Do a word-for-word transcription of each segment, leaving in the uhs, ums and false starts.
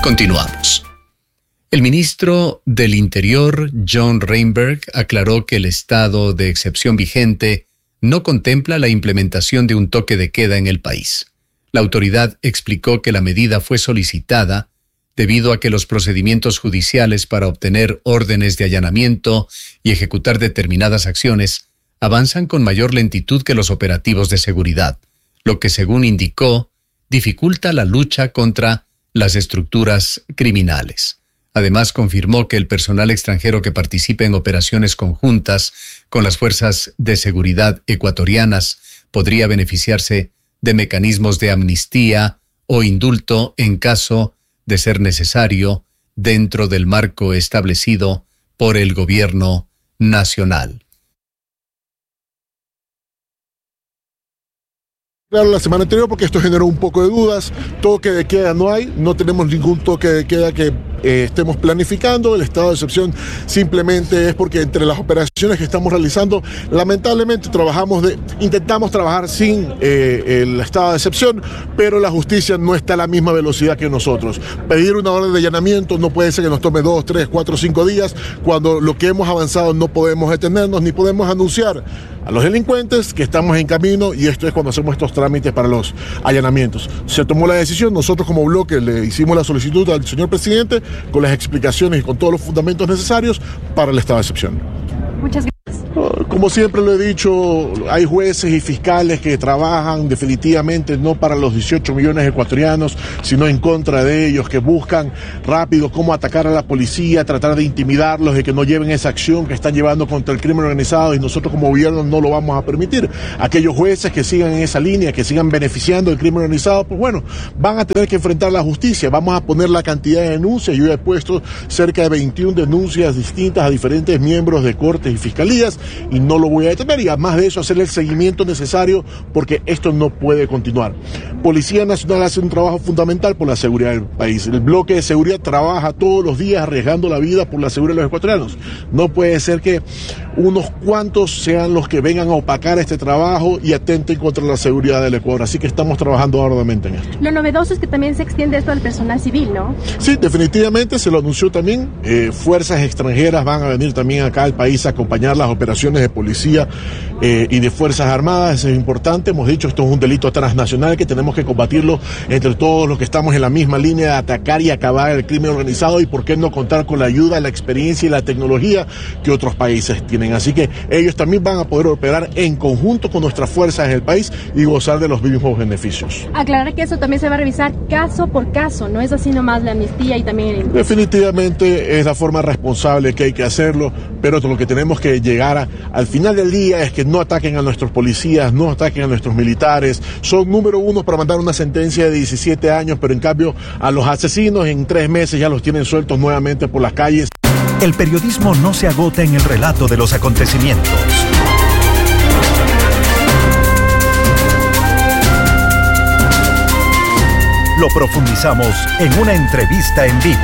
Continuamos. El ministro del Interior, John Reinberg, aclaró que el estado de excepción vigente no contempla la implementación de un toque de queda en el país. La autoridad explicó que la medida fue solicitada debido a que los procedimientos judiciales para obtener órdenes de allanamiento y ejecutar determinadas acciones avanzan con mayor lentitud que los operativos de seguridad, lo que, según indicó, dificulta la lucha contra las estructuras criminales. Además, confirmó que el personal extranjero que participe en operaciones conjuntas con las fuerzas de seguridad ecuatorianas podría beneficiarse de mecanismos de amnistía o indulto en caso de ser necesario dentro del marco establecido por el gobierno nacional. Claro, la semana anterior, porque esto generó un poco de dudas. Toque de queda no hay, no tenemos ningún toque de queda que eh, estemos planificando. El estado de excepción simplemente es porque entre las operaciones que estamos realizando, lamentablemente trabajamos de, intentamos trabajar sin eh, el estado de excepción, pero la justicia no está a la misma velocidad que nosotros. Pedir una orden de allanamiento no puede ser que nos tome dos, tres, cuatro, cinco días, cuando lo que hemos avanzado no podemos detenernos ni podemos anunciar a los delincuentes que estamos en camino, y esto es cuando hacemos estos trámites para los allanamientos. Se tomó la decisión, nosotros como bloque le hicimos la solicitud al señor presidente con las explicaciones y con todos los fundamentos necesarios para el estado de excepción. Muchas gracias. Como siempre lo he dicho, hay jueces y fiscales que trabajan definitivamente no para los dieciocho millones de ecuatorianos, sino en contra de ellos, que buscan rápido cómo atacar a la policía, tratar de intimidarlos, de que no lleven esa acción que están llevando contra el crimen organizado, y nosotros como gobierno no lo vamos a permitir. Aquellos jueces que sigan en esa línea, que sigan beneficiando el crimen organizado, pues bueno, van a tener que enfrentar la justicia. Vamos a poner la cantidad de denuncias. Yo he puesto cerca de veintiuna denuncias distintas a diferentes miembros de cortes y fiscalías, y no lo voy a detener, y además de eso hacer el seguimiento necesario, porque esto no puede continuar. Policía Nacional hace un trabajo fundamental por la seguridad del país. El bloque de seguridad trabaja todos los días arriesgando la vida por la seguridad de los ecuatorianos. No puede ser que unos cuantos sean los que vengan a opacar este trabajo y atenten contra la seguridad del Ecuador. Así que estamos trabajando arduamente en esto. Lo novedoso es que también se extiende esto al personal civil, ¿no? Sí, definitivamente se lo anunció también. Eh, fuerzas extranjeras van a venir también acá al país a acompañar las operaciones de policía eh, y de Fuerzas Armadas. Eso es importante. Hemos dicho, esto es un delito transnacional que tenemos que combatirlo entre todos los que estamos en la misma línea de atacar y acabar el crimen organizado, y por qué no contar con la ayuda, la experiencia y la tecnología que otros países tienen. Así que ellos también van a poder operar en conjunto con nuestras fuerzas en el país y gozar de los mismos beneficios. Aclarar que eso también se va a revisar caso por caso, no es así nomás la amnistía y también el indulto. Definitivamente es la forma responsable que hay que hacerlo, pero lo que tenemos que llegar a, al final del día es que no ataquen a nuestros policías, no ataquen a nuestros militares. Son número uno para mandar una sentencia de diecisiete años, pero en cambio a los asesinos en tres meses ya los tienen sueltos nuevamente por las calles. El periodismo no se agota en el relato de los acontecimientos. Lo profundizamos en una entrevista en vivo.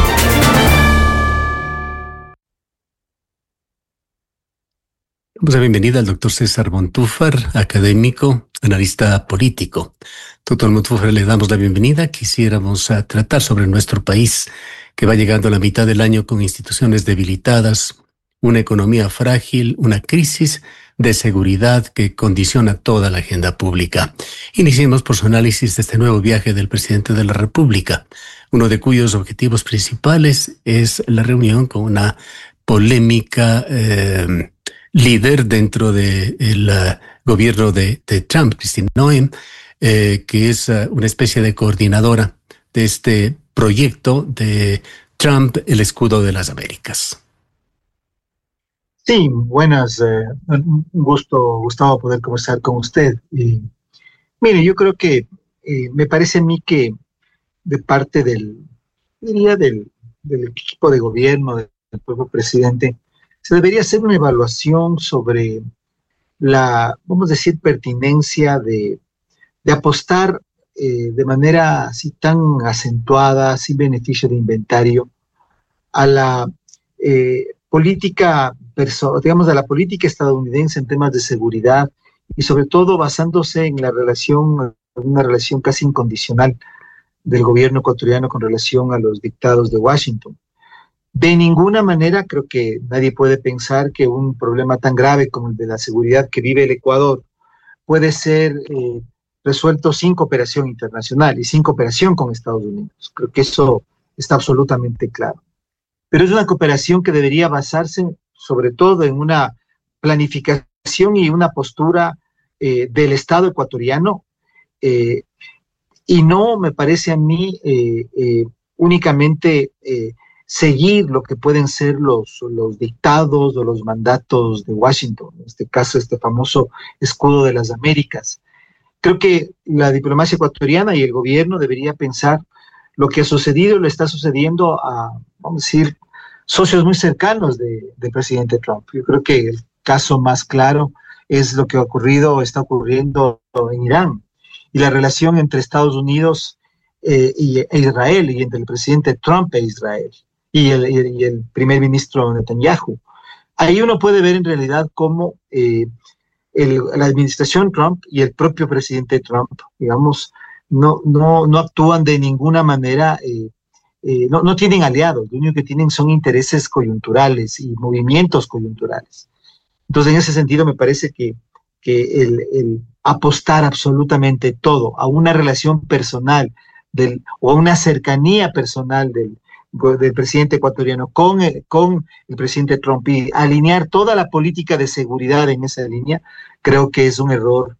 Damos la bienvenida al doctor César Montúfar, académico, analista político. Doctor Montúfar, le damos la bienvenida. Quisiéramos uh, tratar sobre nuestro país, que va llegando a la mitad del año con instituciones debilitadas, una economía frágil, una crisis de seguridad que condiciona toda la agenda pública. Iniciemos por su análisis de este nuevo viaje del presidente de la República, uno de cuyos objetivos principales es la reunión con una polémica eh, líder dentro del de uh, gobierno de, de Trump, Kristi Noem, eh, que es uh, una especie de coordinadora de este proyecto de Trump, el escudo de las Américas. Sí, buenas. Eh, un gusto, Gustavo, poder conversar con usted. Y, mire, yo creo que eh, me parece a mí que de parte del, diría del, del equipo de gobierno, del propio presidente, se debería hacer una evaluación sobre la, vamos a decir, pertinencia de, de apostar eh, de manera así tan acentuada, sin beneficio de inventario, a la eh, política, perso- digamos, a la política estadounidense en temas de seguridad, y sobre todo basándose en la relación, una relación casi incondicional del gobierno ecuatoriano con relación a los dictados de Washington. De ninguna manera creo que nadie puede pensar que un problema tan grave como el de la seguridad que vive el Ecuador puede ser eh, resuelto sin cooperación internacional y sin cooperación con Estados Unidos. Creo que eso está absolutamente claro. Pero es una cooperación que debería basarse sobre todo en una planificación y una postura eh, del Estado ecuatoriano eh, y no me parece a mí eh, eh, únicamente eh, seguir lo que pueden ser los, los dictados o los mandatos de Washington, en este caso este famoso escudo de las Américas. Creo que la diplomacia ecuatoriana y el gobierno debería pensar lo que ha sucedido y lo está sucediendo a, vamos a decir, socios muy cercanos de, del presidente Trump. Yo creo que el caso más claro es lo que ha ocurrido, está ocurriendo en Irán, y la relación entre Estados Unidos eh, y, e Israel, y entre el presidente Trump e Israel, y el, y el, y el primer ministro Netanyahu. Ahí uno puede ver en realidad cómo eh, el, la administración Trump y el propio presidente Trump, digamos, no, no, no actúan de ninguna manera, eh, eh, no, no tienen aliados, lo único que tienen son intereses coyunturales y movimientos coyunturales. Entonces, en ese sentido, me parece que, que el, el apostar absolutamente todo a una relación personal del, o a una cercanía personal del, del presidente ecuatoriano con el, con el presidente Trump y alinear toda la política de seguridad en esa línea, creo que es un error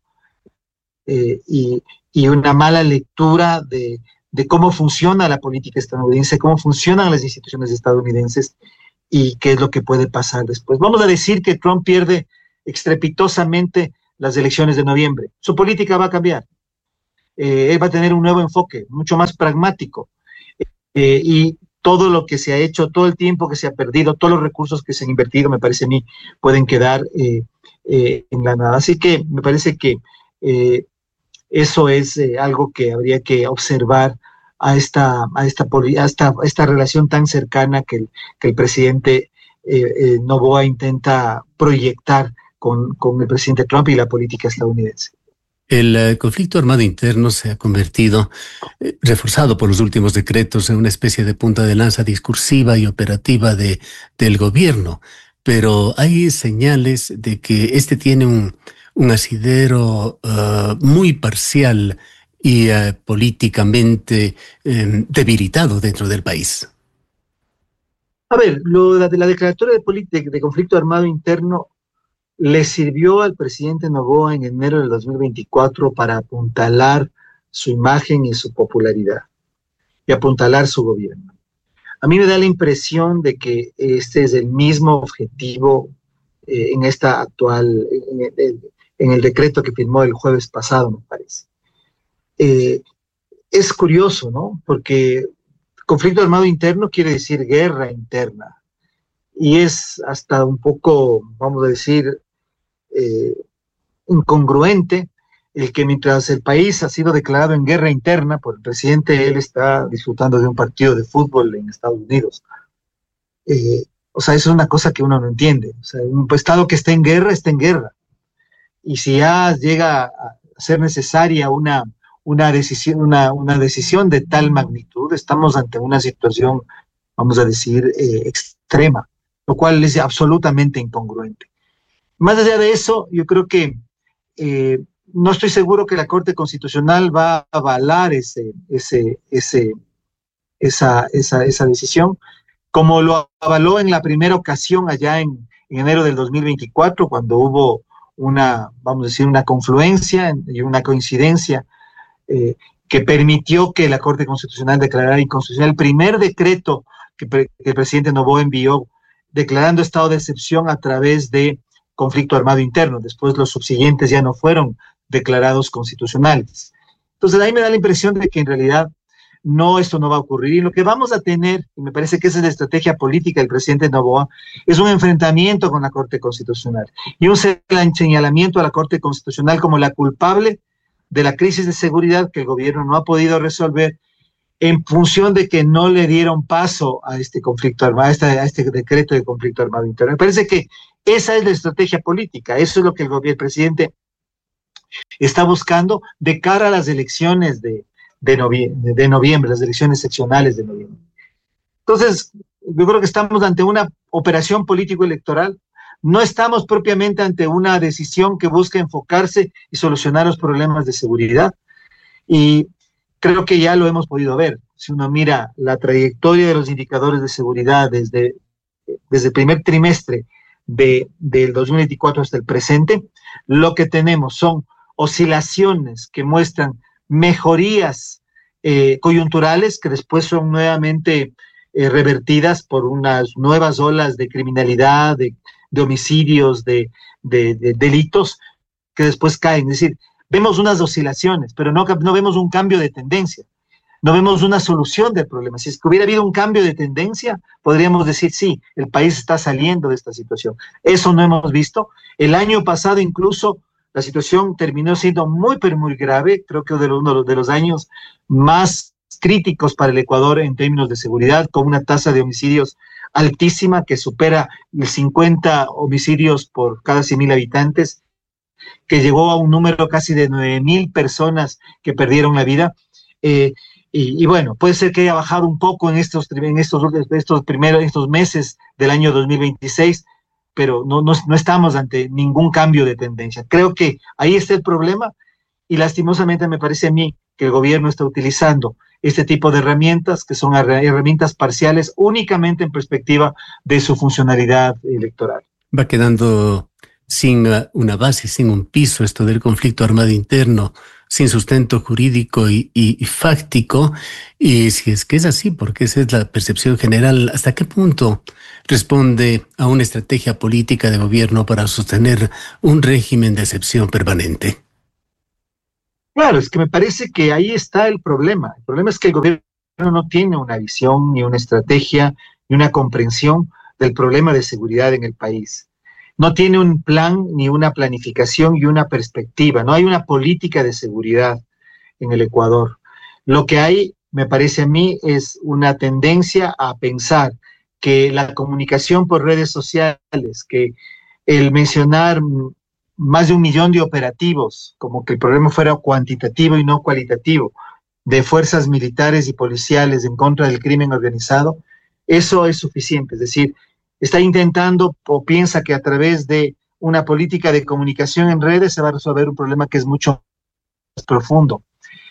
eh, y, y una mala lectura de, de cómo funciona la política estadounidense, cómo funcionan las instituciones estadounidenses y qué es lo que puede pasar después. Vamos a decir que Trump pierde estrepitosamente las elecciones de noviembre. Su política va a cambiar. Eh, él va a tener un nuevo enfoque, mucho más pragmático. Eh, y todo lo que se ha hecho, todo el tiempo que se ha perdido, todos los recursos que se han invertido, me parece a mí, pueden quedar eh, eh, en la nada. Así que me parece que eh, eso es eh, algo que habría que observar a esta, a esta, a esta, a esta relación tan cercana que el, que el presidente eh, eh, Noboa intenta proyectar con, con el presidente Trump y la política estadounidense. El uh, conflicto armado interno se ha convertido, eh, reforzado por los últimos decretos, en una especie de punta de lanza discursiva y operativa de, del gobierno. Pero hay señales de que este tiene un, un asidero uh, muy parcial y uh, políticamente eh, debilitado dentro del país. A ver, lo de la declaratoria de, de, de conflicto armado interno le sirvió al presidente Noboa en enero del dos mil veinticuatro para apuntalar su imagen y su popularidad y apuntalar su gobierno. A mí me da la impresión de que este es el mismo objetivo eh, en esta actual, en el, en el decreto que firmó el jueves pasado, me parece. Eh, es curioso, ¿no? Porque conflicto armado interno quiere decir guerra interna. Y es hasta un poco, vamos a decir, eh, incongruente el que mientras el país ha sido declarado en guerra interna por el presidente, él está disfrutando de un partido de fútbol en Estados Unidos. Eh, o sea, eso es una cosa que uno no entiende. O sea, un estado que está en guerra, está en guerra. Y si ya llega a ser necesaria una, una, decisión, una, una decisión de tal magnitud, estamos ante una situación, vamos a decir, eh, extrema, lo cual es absolutamente incongruente. Más allá de eso, yo creo que eh, no estoy seguro que la Corte Constitucional va a avalar ese, ese, ese, esa, esa, esa decisión, como lo avaló en la primera ocasión allá en, en enero del dos mil veinticuatro, cuando hubo una, vamos a decir, una confluencia y una coincidencia eh, que permitió que la Corte Constitucional declarara inconstitucional el primer decreto que, pre, que el presidente Noboa envió declarando estado de excepción a través de conflicto armado interno. Después los subsiguientes ya no fueron declarados constitucionales. Entonces ahí me da la impresión de que en realidad no, esto no va a ocurrir. Y lo que vamos a tener, y me parece que esa es la estrategia política del presidente Noboa, es un enfrentamiento con la Corte Constitucional y un señalamiento a la Corte Constitucional como la culpable de la crisis de seguridad que el gobierno no ha podido resolver en función de que no le dieron paso a este conflicto armado, a este, a este decreto de conflicto armado interno. Me parece que esa es la estrategia política, eso es lo que el gobierno, el presidente está buscando de cara a las elecciones de, de, noviembre, de noviembre, las elecciones seccionales de noviembre. Entonces, yo creo que estamos ante una operación político-electoral. No estamos propiamente ante una decisión que busca enfocarse y solucionar los problemas de seguridad. Y creo que ya lo hemos podido ver. Si uno mira la trayectoria de los indicadores de seguridad desde, desde el primer trimestre de, del dos mil veinticuatro hasta el presente, lo que tenemos son oscilaciones que muestran mejorías eh, coyunturales que después son nuevamente eh, revertidas por unas nuevas olas de criminalidad, de, de homicidios, de, de, de delitos que después caen. Es decir, vemos unas oscilaciones, pero no, no vemos un cambio de tendencia. No vemos una solución del problema. Si es que hubiera habido un cambio de tendencia, podríamos decir, sí, el país está saliendo de esta situación. Eso no hemos visto. El año pasado incluso la situación terminó siendo muy, pero muy grave. Creo que de uno de los años más críticos para el Ecuador en términos de seguridad, con una tasa de homicidios altísima que supera el cincuenta homicidios por cada cien mil habitantes, que llegó a un número casi de nueve mil personas que perdieron la vida. Eh, Y, y bueno, puede ser que haya bajado un poco en estos, en estos, estos primeros estos meses del año dos mil veintiséis, pero no, no, no estamos ante ningún cambio de tendencia. Creo que ahí está el problema y lastimosamente me parece a mí que el gobierno está utilizando este tipo de herramientas que son herramientas parciales únicamente en perspectiva de su funcionalidad electoral. Va quedando sin una base, sin un piso esto del conflicto armado interno, sin sustento jurídico y, y, y fáctico, y si es que es así, porque esa es la percepción general, ¿hasta qué punto responde a una estrategia política de gobierno para sostener un régimen de excepción permanente? Claro, es que me parece que ahí está el problema. El problema es que el gobierno no tiene una visión, ni una estrategia, ni una comprensión del problema de seguridad en el país. No tiene un plan, ni una planificación y una perspectiva. No hay una política de seguridad en el Ecuador. Lo que hay, me parece a mí, es una tendencia a pensar que la comunicación por redes sociales, que el mencionar más de un millón de operativos, como que el problema fuera cuantitativo y no cualitativo, de fuerzas militares y policiales en contra del crimen organizado, eso es suficiente. Es decir, está intentando o piensa que a través de una política de comunicación en redes se va a resolver un problema que es mucho más profundo.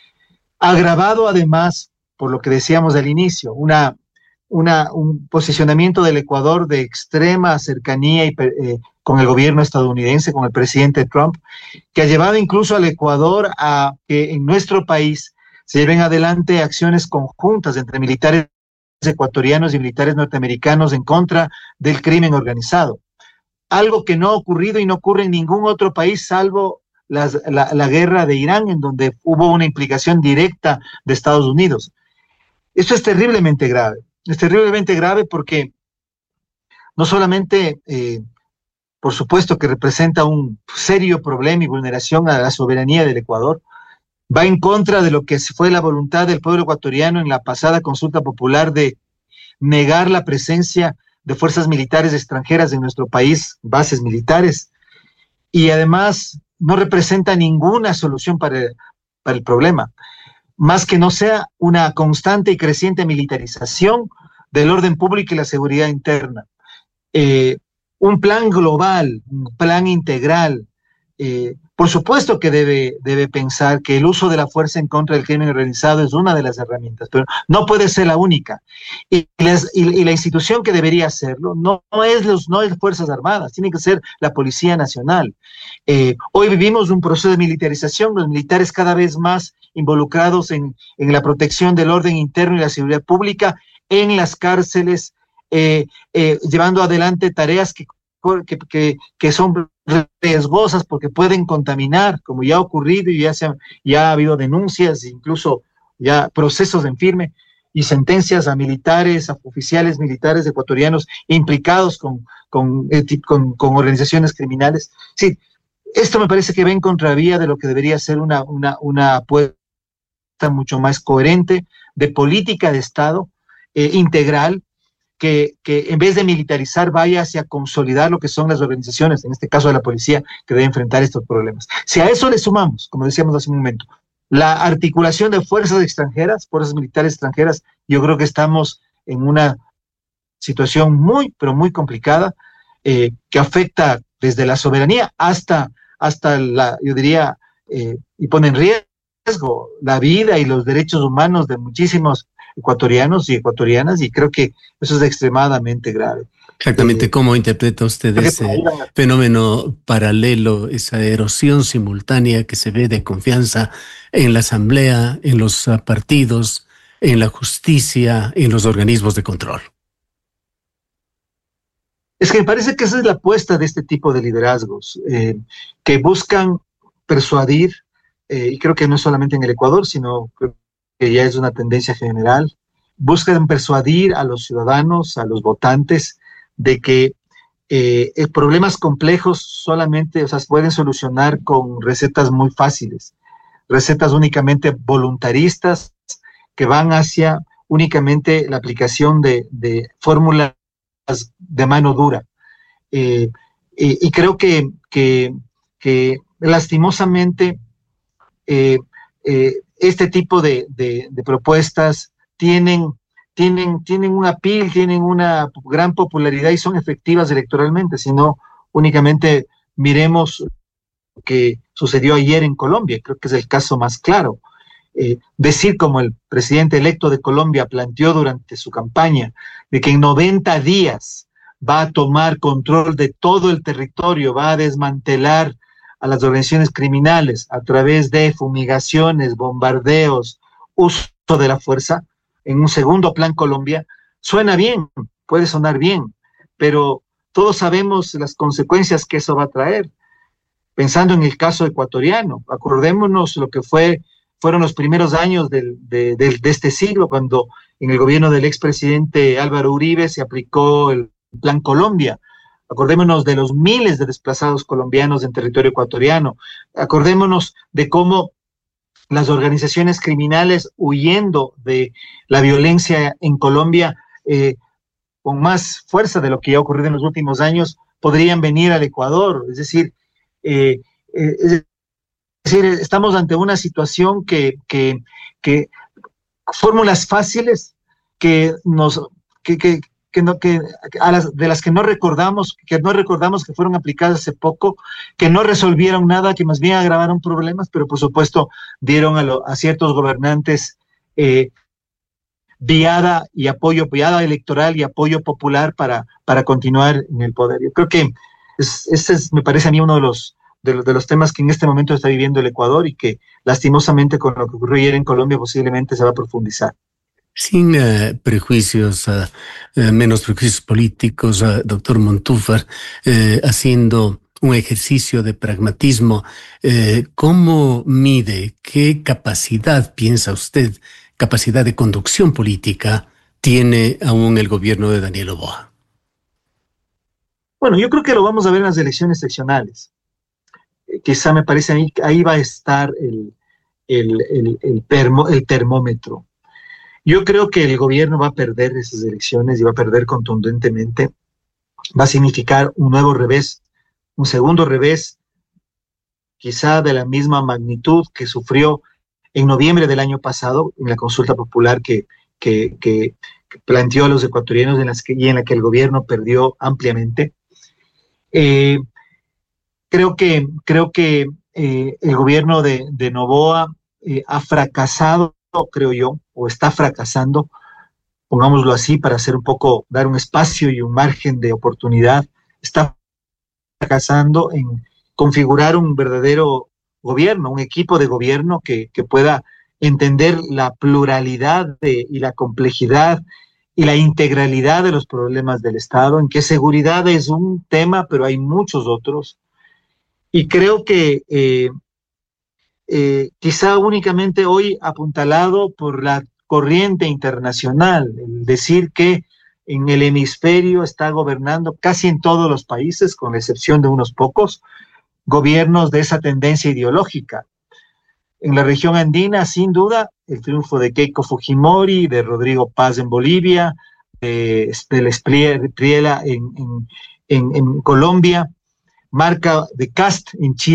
Agravado además, por lo que decíamos al inicio, una, una, un posicionamiento del Ecuador de extrema cercanía y, eh, con el gobierno estadounidense, con el presidente Trump, que ha llevado incluso al Ecuador a que en nuestro país se lleven adelante acciones conjuntas entre militares ecuatorianos y militares norteamericanos en contra del crimen organizado. Algo que no ha ocurrido y no ocurre en ningún otro país salvo las, la, la guerra de Irán, en donde hubo una implicación directa de Estados Unidos. Esto es terriblemente grave. Es terriblemente grave porque no solamente, eh, por supuesto que representa un serio problema y vulneración a la soberanía del Ecuador, va en contra de lo que fue la voluntad del pueblo ecuatoriano en la pasada consulta popular de negar la presencia de fuerzas militares extranjeras en nuestro país, bases militares, y además no representa ninguna solución para el, para el problema, más que no sea una constante y creciente militarización del orden público y la seguridad interna. Eh, un plan global, un plan integral, eh, por supuesto que debe, debe pensar que el uso de la fuerza en contra del crimen organizado es una de las herramientas, pero no puede ser la única. Y, las, y, y la institución que debería hacerlo no, no, es los, no es Fuerzas Armadas, tiene que ser la Policía Nacional. Eh, hoy vivimos un proceso de militarización, los militares cada vez más involucrados en, en la protección del orden interno y la seguridad pública, en las cárceles, eh, eh, llevando adelante tareas que, que, que, que son riesgosas porque pueden contaminar, como ya ha ocurrido y ya, se ha, ya ha habido denuncias, incluso ya procesos en firme y sentencias a militares, a oficiales militares ecuatorianos implicados con, con, con, con organizaciones criminales. Sí, esto me parece que va en contravía de lo que debería ser una, una, una apuesta mucho más coherente de política de Estado eh, integral, Que, que en vez de militarizar vaya hacia consolidar lo que son las organizaciones, en este caso de la policía, que debe enfrentar estos problemas. Si a eso le sumamos, como decíamos hace un momento, la articulación de fuerzas extranjeras, fuerzas militares extranjeras, yo creo que estamos en una situación muy, pero muy complicada, eh, que afecta desde la soberanía hasta, hasta la, yo diría, eh, y pone en riesgo la vida y los derechos humanos de muchísimos ecuatorianos y ecuatorianas, y creo que eso es extremadamente grave. Exactamente, Eh, ¿cómo interpreta usted ese fenómeno paralelo, esa erosión simultánea que se ve de confianza en la asamblea, en los uh, partidos, en la justicia, en los organismos de control? Es que me parece que esa es la apuesta de este tipo de liderazgos, eh, que buscan persuadir, eh, y creo que no es solamente en el Ecuador, sino que ya es una tendencia general, buscan persuadir a los ciudadanos, a los votantes, de que eh, problemas complejos solamente, o sea, se pueden solucionar con recetas muy fáciles, recetas únicamente voluntaristas que van hacia únicamente la aplicación de, de fórmulas de mano dura. Eh, y, y creo que, que, que lastimosamente eh, eh, este tipo de, de, de propuestas tienen Tienen, tienen un appeal, tienen una gran popularidad y son efectivas electoralmente, sino únicamente miremos lo que sucedió ayer en Colombia, creo que es el caso más claro. Eh, decir como el presidente electo de Colombia planteó durante su campaña, de que en noventa días va a tomar control de todo el territorio, va a desmantelar a las organizaciones criminales a través de fumigaciones, bombardeos, uso de la fuerza, en un segundo plan Colombia, suena bien, puede sonar bien, pero todos sabemos las consecuencias que eso va a traer. Pensando en el caso ecuatoriano, acordémonos lo que fue, fueron los primeros años del, de, de, de este siglo, cuando en el gobierno del expresidente Álvaro Uribe se aplicó el Plan Colombia. Acordémonos de los miles de desplazados colombianos en territorio ecuatoriano. Acordémonos de cómo las organizaciones criminales, huyendo de la violencia en Colombia, eh, con más fuerza de lo que ya ha ocurrido en los últimos años, podrían venir al Ecuador. Es decir, eh, eh, es decir, estamos ante una situación que, que, que fórmulas fáciles que nos que, que, que no, que, a las, de las que no recordamos, que no recordamos que fueron aplicadas hace poco, que no resolvieron nada, que más bien agravaron problemas, pero por supuesto dieron a, lo, a ciertos gobernantes eh, viada y apoyo, viada electoral y apoyo popular para, para continuar en el poder. Yo creo que es, ese es, me parece a mí uno de los, de los de los temas que en este momento está viviendo el Ecuador y que lastimosamente con lo que ocurrió ayer en Colombia posiblemente se va a profundizar. Sin uh, prejuicios, uh, uh, menos prejuicios políticos, uh, doctor Montúfar, uh, haciendo un ejercicio de pragmatismo, uh, ¿cómo mide, qué capacidad piensa usted, capacidad de conducción política tiene aún el gobierno de Daniel Noboa? Bueno, yo creo que lo vamos a ver en las elecciones seccionales. Eh, quizá me parece a mí que ahí va a estar el, el, el, el, termo, el termómetro. Yo creo que el gobierno va a perder esas elecciones y va a perder contundentemente. Va a significar un nuevo revés, un segundo revés, quizá de la misma magnitud que sufrió en noviembre del año pasado, en la consulta popular que, que, que, que planteó a los ecuatorianos en las que, y en la que el gobierno perdió ampliamente. Eh, creo que, creo que eh, el gobierno de, de Noboa eh, ha fracasado, creo yo, o está fracasando, pongámoslo así, para hacer un poco, dar un espacio y un margen de oportunidad, está fracasando en configurar un verdadero gobierno, un equipo de gobierno que, que pueda entender la pluralidad de, y la complejidad y la integralidad de los problemas del Estado, en que seguridad es un tema, pero hay muchos otros. Y creo que eh, eh, quizá únicamente hoy apuntalado por la corriente internacional, el decir que en el hemisferio está gobernando casi en todos los países, con la excepción de unos pocos, gobiernos de esa tendencia ideológica. En la región andina, sin duda, el triunfo de Keiko Fujimori, de Rodrigo Paz en Bolivia, de, de Espriella en, en, en, en Colombia, marca de Kast en Chile,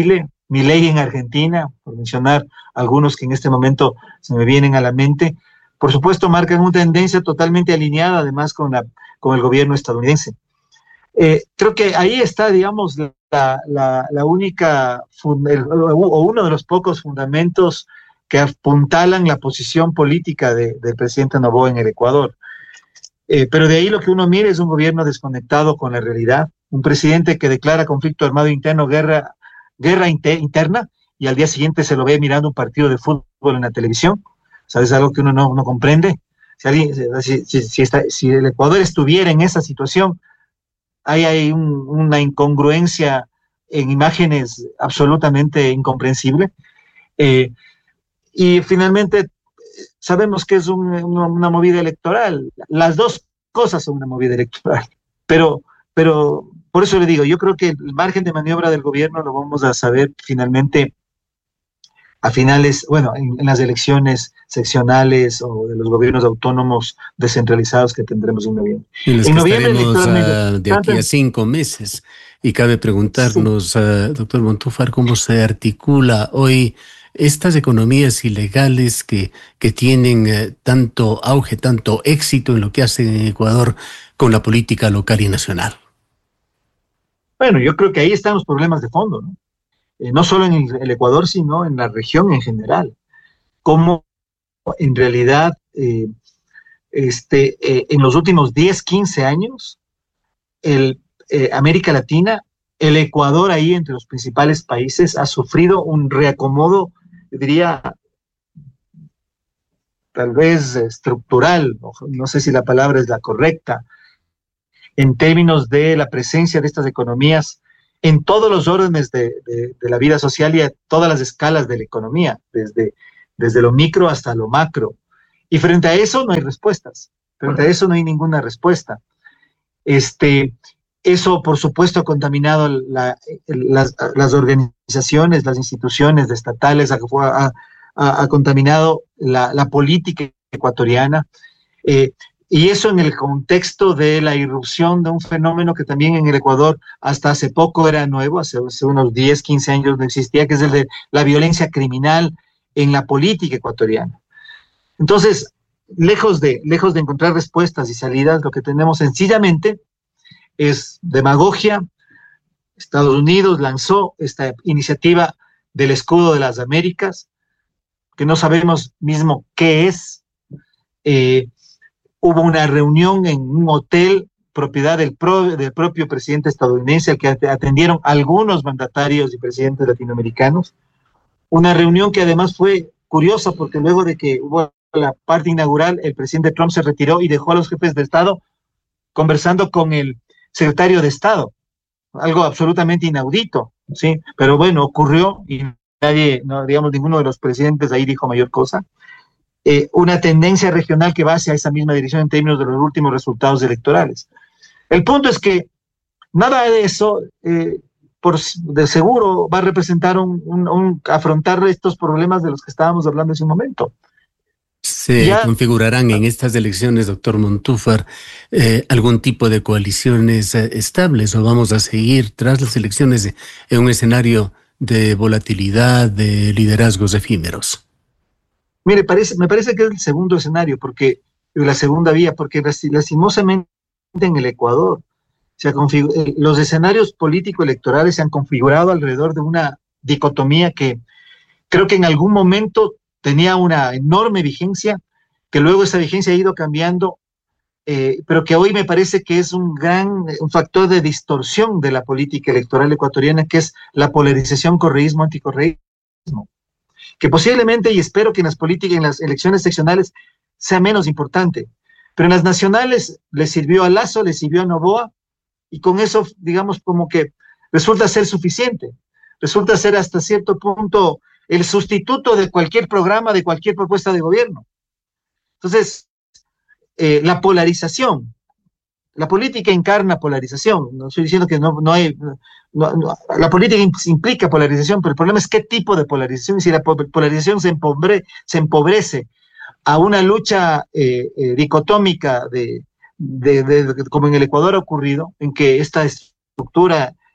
Milei en Argentina, por mencionar algunos que en este momento se me vienen a la mente, por supuesto marcan una tendencia totalmente alineada además con, la, con el gobierno estadounidense. Eh, creo que ahí está, digamos, la, la, la única, el, o uno de los pocos fundamentos que apuntalan la posición política de, del presidente Noboa en el Ecuador. Eh, pero de ahí lo que uno mira es un gobierno desconectado con la realidad, un presidente que declara conflicto armado interno, guerra, guerra inter, interna, y al día siguiente se lo ve mirando un partido de fútbol en la televisión. O sea, es algo que uno no, no comprende. Si, alguien, si, si, si, está, si el Ecuador estuviera en esa situación, ahí hay un, una incongruencia en imágenes absolutamente incomprensible. Eh, y finalmente sabemos que es un, una, una movida electoral. Las dos cosas son una movida electoral. Pero, pero por eso le digo, yo creo que el margen de maniobra del gobierno lo vamos a saber finalmente a finales, bueno, en, en las elecciones seccionales o de los gobiernos autónomos descentralizados que tendremos en noviembre. En los en que noviembre estaremos uh, de aquí a cinco meses. Y cabe preguntarnos, sí. uh, doctor Montúfar, ¿cómo se articula hoy estas economías ilegales que, que tienen uh, tanto auge, tanto éxito en lo que hacen en Ecuador con la política local y nacional? Bueno, yo creo que ahí están los problemas de fondo, ¿no? Eh, no solo en el, el Ecuador, sino en la región en general. Cómo en realidad eh, este, eh, en los últimos diez, quince años, el, eh, América Latina, el Ecuador ahí entre los principales países ha sufrido un reacomodo, yo diría, tal vez estructural, no, no sé si la palabra es la correcta, en términos de la presencia de estas economías en todos los órdenes de, de, de la vida social y a todas las escalas de la economía, desde, desde lo micro hasta lo macro. Y frente a eso no hay respuestas, frente a eso no hay ninguna respuesta. Este, eso, por supuesto, ha contaminado la, las, las organizaciones, las instituciones estatales, ha, ha, ha contaminado la, la política ecuatoriana. Eh, Y eso en el contexto de la irrupción de un fenómeno que también en el Ecuador hasta hace poco era nuevo, hace, hace unos diez, quince años no existía, que es el de la violencia criminal en la política ecuatoriana. Entonces, lejos de, lejos de encontrar respuestas y salidas, lo que tenemos sencillamente es demagogia. Estados Unidos lanzó esta iniciativa del escudo de las Américas, que no sabemos mismo qué es. Eh, Hubo una reunión en un hotel, propiedad del, pro, del propio presidente estadounidense, al que atendieron algunos mandatarios y presidentes latinoamericanos. Una reunión que además fue curiosa, porque luego de que hubo la parte inaugural, el presidente Trump se retiró y dejó a los jefes de Estado conversando con el secretario de Estado. Algo absolutamente inaudito, ¿sí? Pero bueno, ocurrió y nadie, no, digamos, ninguno de los presidentes ahí dijo mayor cosa. Eh, una tendencia regional que va hacia esa misma dirección en términos de los últimos resultados electorales. El punto es que nada de eso, eh, por de seguro, va a representar un, un, un afrontar estos problemas de los que estábamos hablando hace un momento. ¿Se ya configurarán en estas elecciones, doctor Montúfar, eh, algún tipo de coaliciones eh, estables o vamos a seguir tras las elecciones en un escenario de volatilidad, de liderazgos efímeros? Mire, parece, me parece que es el segundo escenario, porque la segunda vía, porque lastimosamente en el Ecuador se ha los escenarios político-electorales se han configurado alrededor de una dicotomía que creo que en algún momento tenía una enorme vigencia, que luego esa vigencia ha ido cambiando, eh, pero que hoy me parece que es un gran un factor de distorsión de la política electoral ecuatoriana, que es la polarización correísmo-anticorreísmo, que posiblemente, y espero que en las políticas, en las elecciones seccionales, sea menos importante, pero en las nacionales le sirvió a Lasso, le sirvió a Noboa, y con eso, digamos, como que resulta ser suficiente, resulta ser hasta cierto punto el sustituto de cualquier programa, de cualquier propuesta de gobierno. Entonces, eh, la polarización, la política encarna polarización, no estoy diciendo que no, no hay, no, no, la política implica polarización, pero el problema es qué tipo de polarización, y si la polarización se, empobre, se empobrece a una lucha eh, eh, dicotómica de, de, de, de, como en el Ecuador ha ocurrido, en que esta estructura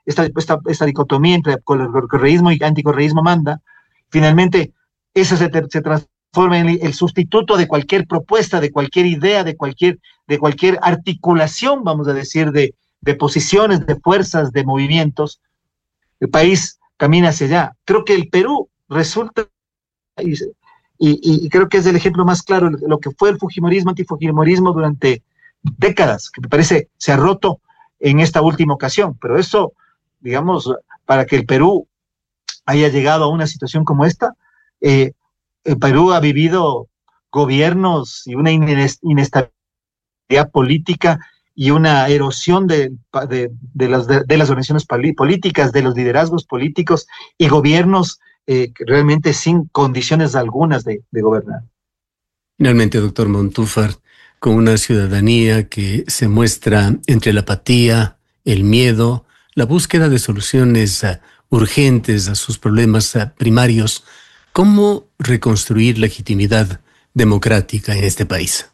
esta, esta, esta dicotomía entre correísmo y anticorreísmo manda. Finalmente, eso se, se transforma en el sustituto de cualquier propuesta, de cualquier idea, de cualquier, de cualquier articulación, vamos a decir, de, de posiciones, de fuerzas, de movimientos. El país camina hacia allá. Creo que el Perú resulta, y, y, y creo que es el ejemplo más claro, lo que fue el fujimorismo, antifujimorismo durante décadas, que me parece se ha roto en esta última ocasión, pero eso, digamos, para que el Perú haya llegado a una situación como esta, eh, el Perú ha vivido gobiernos y una inestabilidad política y una erosión de, de, de, las, de, de las organizaciones políticas, de los liderazgos políticos y gobiernos eh, realmente sin condiciones algunas de, de gobernar. Finalmente, doctor Montúfar, con una ciudadanía que se muestra entre la apatía, el miedo, la búsqueda de soluciones uh, urgentes a sus problemas uh, primarios, ¿cómo reconstruir legitimidad democrática en este país?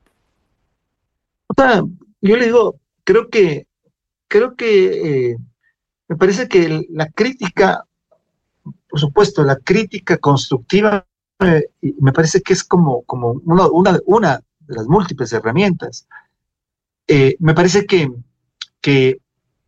O sea, yo le digo, creo que, creo que eh, me parece que la crítica, por supuesto, la crítica constructiva, eh, me parece que es como, como una, una, una de las múltiples herramientas. Eh, me parece que, que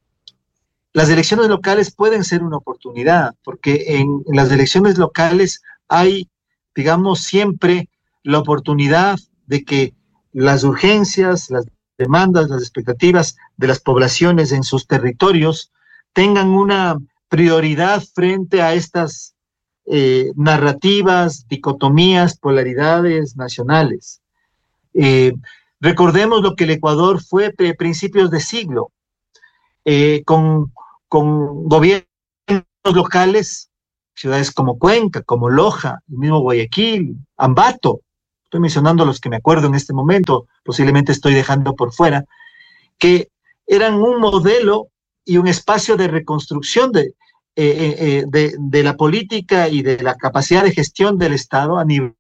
las elecciones locales pueden ser una oportunidad, porque en, en las elecciones locales hay, digamos, siempre la oportunidad de que las urgencias, las demandas, las expectativas de las poblaciones en sus territorios tengan una prioridad frente a estas eh, narrativas, dicotomías, polaridades nacionales. Eh, recordemos lo que el Ecuador fue a principios de siglo, eh, con, con gobiernos locales, ciudades como Cuenca, como Loja, el mismo Guayaquil, Ambato, estoy mencionando los que me acuerdo en este momento, posiblemente estoy dejando por fuera, que eran un modelo y un espacio de reconstrucción de, eh, eh, de, de la política y de la capacidad de gestión del Estado a nivel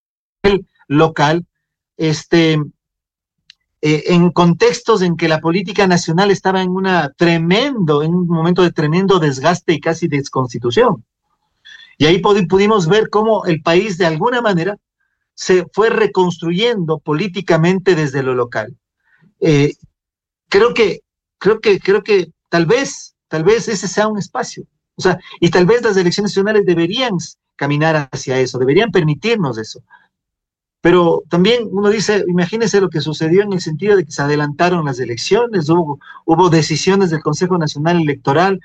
local, este, eh, en contextos en que la política nacional estaba en una tremendo, en un momento de tremendo desgaste y casi desconstitución. Y ahí pudimos ver cómo el país de alguna manera se fue reconstruyendo políticamente desde lo local. Eh, creo que, creo que, creo que tal vez, tal vez ese sea un espacio. O sea, y tal vez las elecciones nacionales deberían caminar hacia eso, deberían permitirnos eso. Pero también uno dice, imagínense lo que sucedió en el sentido de que se adelantaron las elecciones, hubo, hubo decisiones del Consejo Nacional Electoral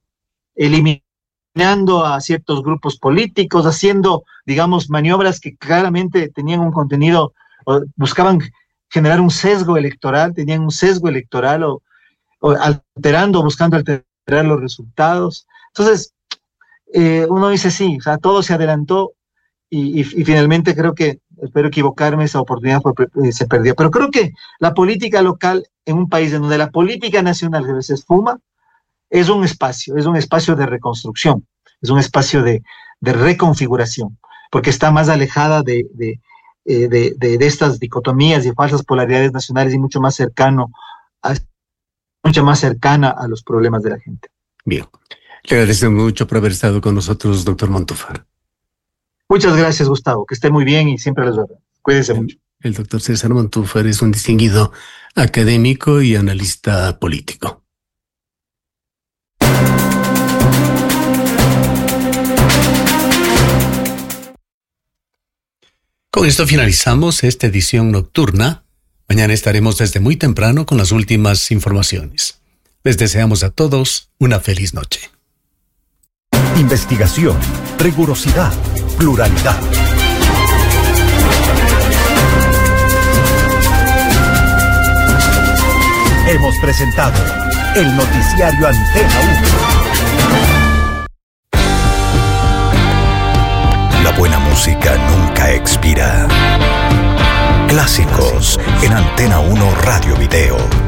eliminando a ciertos grupos políticos, haciendo, digamos, maniobras que claramente tenían un contenido, o buscaban generar un sesgo electoral, tenían un sesgo electoral, o, o alterando, buscando alterar los resultados. Entonces, eh, uno dice sí, o sea, todo se adelantó y, y, y finalmente creo que, espero equivocarme, esa oportunidad fue, eh, se perdió. Pero creo que la política local en un país en donde la política nacional a veces fuma, es un espacio, es un espacio de reconstrucción, es un espacio de, de reconfiguración, porque está más alejada de, de, de, de, de estas dicotomías y falsas polaridades nacionales y mucho más cercano, a, mucho más cercana a los problemas de la gente. Bien, le agradezco mucho por haber estado con nosotros, doctor Montúfar. Muchas gracias, Gustavo, que esté muy bien y siempre les veo. Cuídense el, mucho. El doctor César Montúfar es un distinguido académico y analista político. Con esto finalizamos esta edición nocturna. Mañana estaremos desde muy temprano con las últimas informaciones. Les deseamos a todos una feliz noche. Investigación, rigurosidad, pluralidad. Hemos presentado el noticiario Antena uno. La buena música nunca expira. Clásicos en Antena uno Radio Video.